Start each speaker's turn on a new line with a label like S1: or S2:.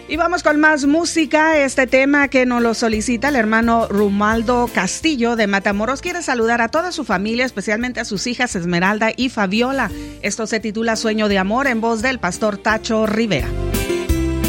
S1: Y vamos con más música. Este tema que nos lo solicita el hermano Rumaldo Castillo de Matamoros. Quiere saludar a toda su familia, especialmente a sus hijas Esmeralda y Fabiola. Esto se titula Sueño de Amor, en voz del pastor Tacho Rivera.